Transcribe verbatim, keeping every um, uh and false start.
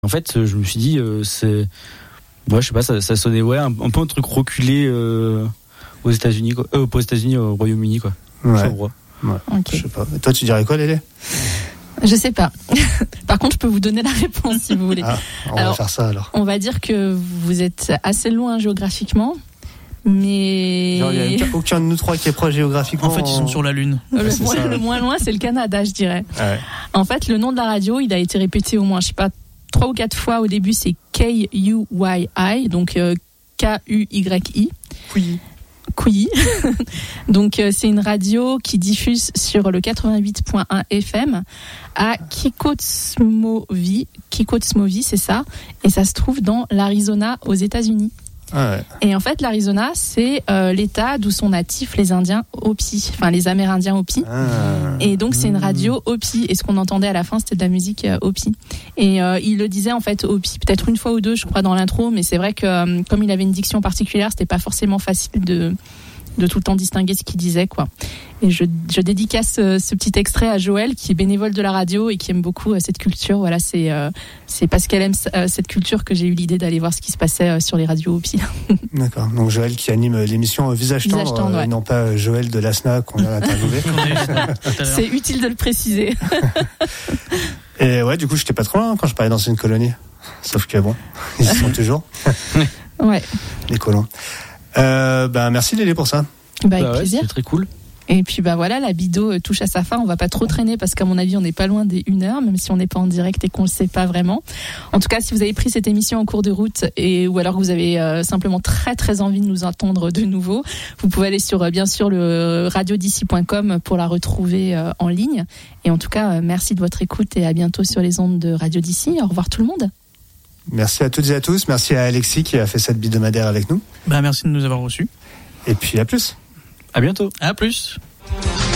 En fait, je me suis dit, euh, c'est, ouais, je sais pas, ça, ça sonnait ouais un, un peu un truc reculé euh, aux États-Unis, quoi. Euh, pas aux États-Unis, au Royaume-Uni, quoi. Ouais. Ouais. Ouais. Okay. Je sais pas. Et toi, tu dirais quoi, Lélé? Je sais pas. Par contre, je peux vous donner la réponse si vous voulez. Ah, on alors, va faire ça alors. On va dire que vous êtes assez loin géographiquement, mais Genre, il n'y a aucun de nous trois qui est proche géographiquement. En fait, ils sont sur la Lune. Le, Ouais, moins, ça, le ouais. moins loin, c'est le Canada, je dirais. Ouais. En fait, le nom de la radio, il a été répété au moins, je sais pas, trois ou quatre fois. Au début, c'est K U Y I, donc euh, K U Y I. Oui. Couilly. Donc euh, c'est une radio qui diffuse sur le quatre-vingt-huit point un F M à Kikotsmovi. Kikotsmovi, c'est ça. Et ça se trouve dans l'Arizona aux États-Unis. Ah ouais. Et en fait, l'Arizona, c'est euh, l'État d'où sont natifs les Indiens Hopi, enfin les Amérindiens Hopi. Ah. Et donc c'est une radio Hopi. Et ce qu'on entendait à la fin, c'était de la musique euh, Hopi. Et euh, il le disait en fait Hopi, peut-être une fois ou deux, je crois, dans l'intro. Mais c'est vrai que euh, comme il avait une diction particulière, c'était pas forcément facile de de tout le temps distinguer ce qu'il disait, quoi. Et je, je dédicace ce, ce petit extrait à Joël, qui est bénévole de la radio et qui aime beaucoup euh, cette culture. Voilà, c'est euh, c'est parce qu'elle aime euh, cette culture que j'ai eu l'idée d'aller voir ce qui se passait euh, sur les radios Hopi. D'accord. Donc Joël qui anime l'émission Visage Tendre, Visage Tendre, euh, ouais. non pas Joël de l'A S N A qu'on a interviewé. C'est utile de le préciser. Et ouais, du coup, j'étais pas trop loin quand je parlais dans une colonie. Sauf que bon, ils y sont toujours. Ouais. Les colons. Euh, ben merci Lélé pour ça. Bah, avec Bah ouais, plaisir. c'est très cool. Et puis bah voilà, la bido touche à sa fin. On va pas trop traîner parce qu'à mon avis, on n'est pas loin des une heure, même si on n'est pas en direct et qu'on le sait pas vraiment. En tout cas, si vous avez pris cette émission en cours de route et ou alors que vous avez euh, simplement très très envie de nous entendre de nouveau, vous pouvez aller sur euh, bien sûr le radio d'ici point com pour la retrouver euh, en ligne. Et en tout cas, euh, merci de votre écoute et à bientôt sur les ondes de Radio d'ici. Au revoir tout le monde. Merci à toutes et à tous. Merci à Alexis qui a fait cette hebdomadaire avec nous. Bah, merci de nous avoir reçus. Et puis à plus. À bientôt. À plus.